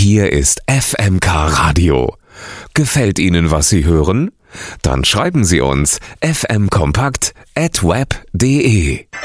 Hier ist FMK Radio. Gefällt Ihnen, was Sie hören? Dann schreiben Sie uns fmkompakt@web.de.